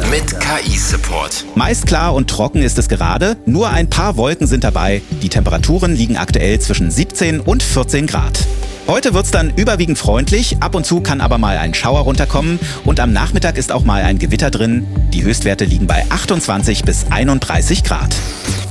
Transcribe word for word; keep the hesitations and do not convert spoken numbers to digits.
mit K I-Support. Meist klar und trocken ist es gerade, nur ein paar Wolken sind dabei. Die Temperaturen liegen aktuell zwischen siebzehn und vierzehn Grad. Heute wird's dann überwiegend freundlich, ab und zu kann aber mal ein Schauer runterkommen und am Nachmittag ist auch mal ein Gewitter drin. Die Höchstwerte liegen bei achtundzwanzig bis einunddreißig Grad.